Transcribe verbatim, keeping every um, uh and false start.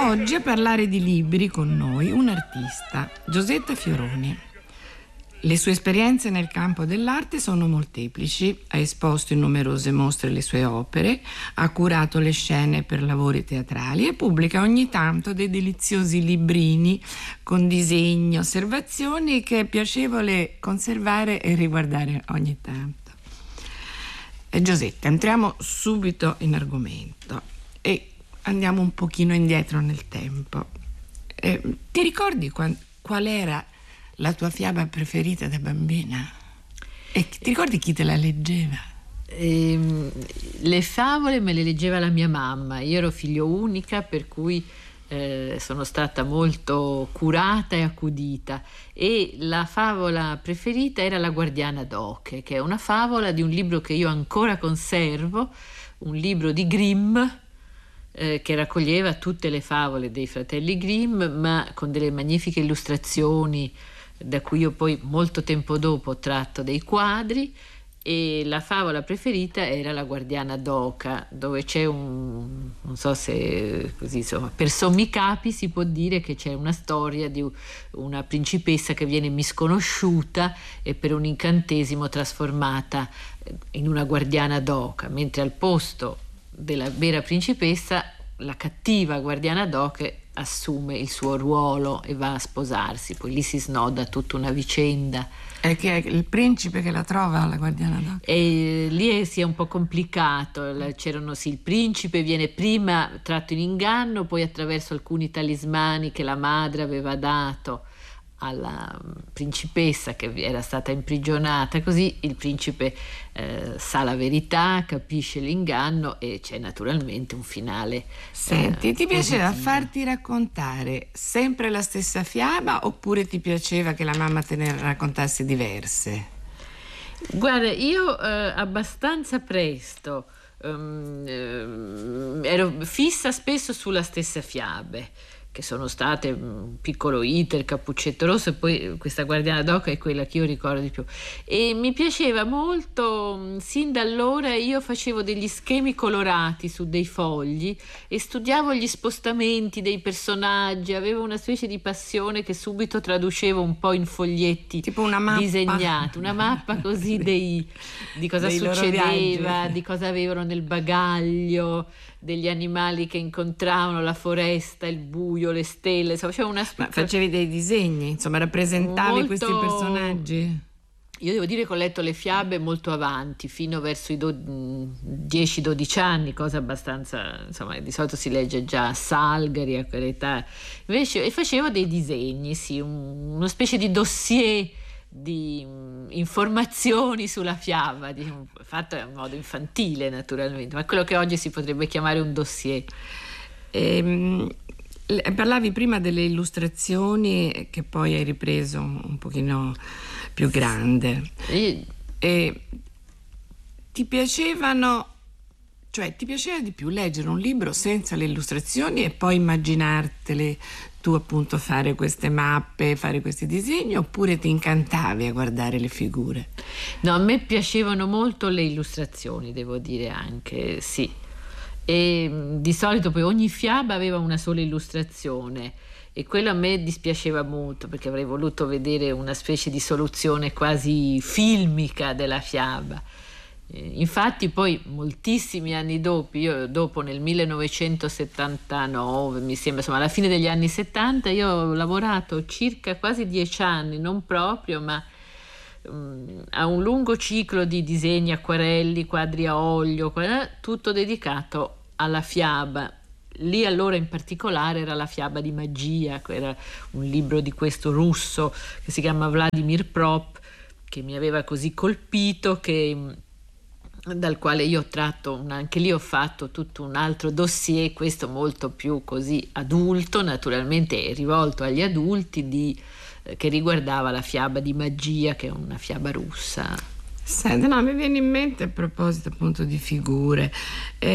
Oggi a parlare di libri con noi un artista, Giosetta Fioroni. Le sue esperienze nel campo dell'arte sono molteplici, ha esposto in numerose mostre le sue opere, ha curato le scene per lavori teatrali e pubblica ogni tanto dei deliziosi librini con disegni, osservazioni che è piacevole conservare e riguardare ogni tanto. E Giosetta, entriamo subito in argomento e andiamo un pochino indietro nel tempo. Eh, ti ricordi qual, qual era la tua fiaba preferita da bambina? E ti ricordi chi te la leggeva? Eh, le favole me le leggeva la mia mamma. Io ero figlio unica, per cui eh, sono stata molto curata e accudita, e la favola preferita era La Guardiana d'Oche, che è una favola di un libro che io ancora conservo, un libro di Grimm, Eh, che raccoglieva tutte le favole dei fratelli Grimm, ma con delle magnifiche illustrazioni da cui io poi molto tempo dopo ho tratto dei quadri. E la favola preferita era La Guardiana d'Oca, dove c'è un, non so se così, insomma, per sommi capi si può dire che c'è una storia di una principessa che viene misconosciuta e per un incantesimo trasformata in una guardiana d'oca, mentre al posto della vera principessa la cattiva guardiana d'oche assume il suo ruolo e va a sposarsi. Poi lì si snoda tutta una vicenda. È che è il principe che la trova, la guardiana d'oche. E lì è, sì, è un po' complicato. C'erano sì, il principe viene prima tratto in inganno, poi attraverso alcuni talismani che la madre aveva dato alla principessa che era stata imprigionata, così il principe eh, sa la verità, capisce l'inganno e c'è naturalmente un finale. Senti, eh, ti piaceva positivo. farti raccontare sempre la stessa fiaba oppure ti piaceva che la mamma te ne raccontasse diverse? Guarda, io eh, abbastanza presto um, eh, ero fissa spesso sulla stessa fiabe, che sono state un piccolo iter, Cappuccetto Rosso, e poi questa Guardiana d'Oca è quella che io ricordo di più. E mi piaceva molto, sin da allora io facevo degli schemi colorati su dei fogli e studiavo gli spostamenti dei personaggi, avevo una specie di passione che subito traducevo un po' in foglietti, tipo una mappa disegnati, una mappa così dei, di cosa dei loro succedeva, viaggi, di cosa avevano nel bagaglio, degli animali che incontravano, la foresta, il buio, le stelle, insomma, facevo una Ma facevi dei disegni, insomma, rappresentavi molto... questi personaggi? Io devo dire che ho letto le fiabe molto avanti, fino verso i do... dieci dodici anni, cosa abbastanza, insomma, di solito si legge già a Salgari a quell'età. Invece e facevo dei disegni, sì, un... una specie di dossier di informazioni sulla fiaba, di, fatto in modo infantile naturalmente, ma quello che oggi si potrebbe chiamare un dossier. Ehm, parlavi prima delle illustrazioni che poi hai ripreso un pochino più grande. Io... E ti piacevano, cioè ti piaceva di più leggere un libro senza le illustrazioni e poi immaginartele tu, appunto, fare queste mappe, fare questi disegni, oppure ti incantavi a guardare le figure? No, a me piacevano molto le illustrazioni, devo dire anche, sì. E di solito poi ogni fiaba aveva una sola illustrazione e quello a me dispiaceva molto, perché avrei voluto vedere una specie di soluzione quasi filmica della fiaba. Infatti poi moltissimi anni dopo, io dopo nel millenovecentosettantanove mi sembra, insomma alla fine degli anni settanta, io ho lavorato circa quasi dieci anni, non proprio, ma um, a un lungo ciclo di disegni, acquarelli, quadri a olio, tutto dedicato alla fiaba. Lì allora in particolare era la fiaba di magia, era un libro di questo russo che si chiama Vladimir Prop, che mi aveva così colpito, che dal quale io ho tratto, un, anche lì ho fatto tutto un altro dossier, questo molto più così adulto, naturalmente rivolto agli adulti, di, eh, che riguardava la fiaba di magia, che è una fiaba russa. Senti, no, mi viene in mente, a proposito appunto di figure, eh,